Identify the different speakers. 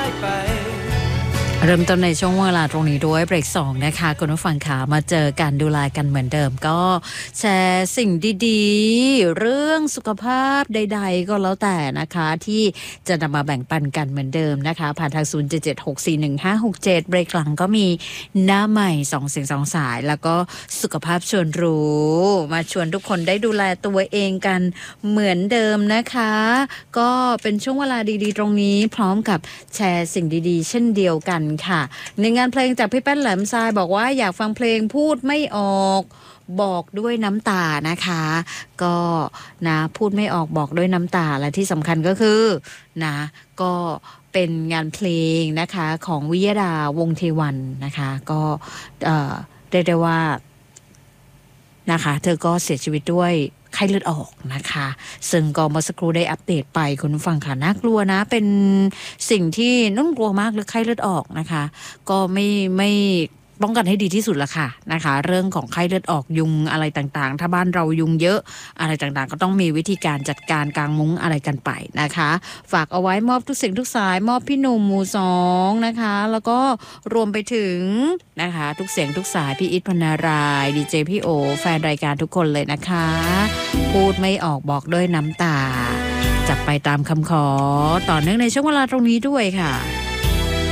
Speaker 1: เริ่มต้นในช่วงเวลาตรงนี้ด้วยเบรก2นะคะคุณผู้ฟังขามาเจอกันดูแลกันเหมือนเดิมก็แชร์สิ่งดีๆเรื่องสุขภาพใดๆก็แล้วแต่นะคะที่จะนำมาแบ่งปันกันเหมือนเดิมนะคะผ่านทาง0776415567เบรกหลังก็มีหน้าใหม่2เสียง2สายแล้วก็สุขภาพชวนรู้มาชวนทุกคนได้ดูแลตัวเองกันเหมือนเดิมนะคะก็เป็นช่วงเวลาดีๆตรงนี้พร้อมกับแชร์สิ่งดีๆเช่นเดียวกันค่ะในงานเพลงจากพี่แป้นแหลมทรายบอกว่าอยากฟังเพลงพูดไม่ออกบอกด้วยน้ำตานะคะก็นะพูดไม่ออกบอกด้วยน้ำตาและที่สำคัญก็คือนะก็เป็นงานเพลงนะคะของวิยดาวงศ์เทวันนะคะก็เรียกได้ว่านะคะเธอก็เสียชีวิตด้วยไข้เลือดออกนะคะซึ่งก็เมื่อสักครู่ได้อัปเดตไปคุณผู้ฟังค่ะน่ากลัวนะเป็นสิ่งที่น่ากลัวมากเลยไข้เลือดออกนะคะก็ไม่ป้องกันให้ดีที่สุดละค่ะนะคะเรื่องของไข้เลือดออกยุงอะไรต่างๆถ้าบ้านเรายุงเยอะอะไรต่างๆก็ต้องมีวิธีการจัดการกางมุ้งอะไรกันไปนะคะฝากเอาไว้มอบทุกสิ่งทุกสายมอบพี่หนุ่มหมู่2นะคะแล้วก็รวมไปถึงนะคะทุกเสียงทุกสายพี่อิทพนารายดีเจพี่โอแฟนรายการทุกคนเลยนะคะพูดไม่ออกบอกด้วยน้ำตาจับไปตามคำขอต่อเนื่องในช่วงเวลาตรงนี้ด้วยค่ะ